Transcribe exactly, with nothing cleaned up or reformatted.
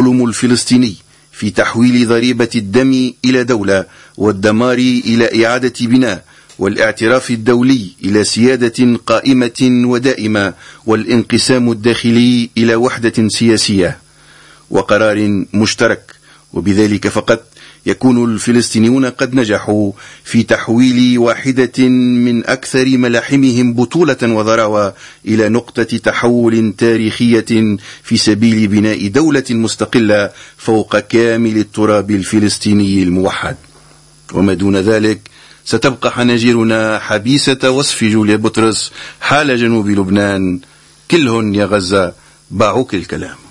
الحلم الفلسطيني في تحويل ضريبة الدم إلى دولة، والدمار إلى إعادة بناء، والاعتراف الدولي إلى سيادة قائمة ودائمة، والانقسام الداخلي إلى وحدة سياسية وقرار مشترك. وبذلك فقط يكون الفلسطينيون قد نجحوا في تحويل واحدة من أكثر ملاحمهم بطولة وضراوة إلى نقطة تحول تاريخية في سبيل بناء دولة مستقلة فوق كامل التراب الفلسطيني الموحد. وما دون ذلك ستبقى حناجرنا حبيسة وصف جوليا بطرس حال جنوب لبنان: كلهن يا غزة باعوك الكلام.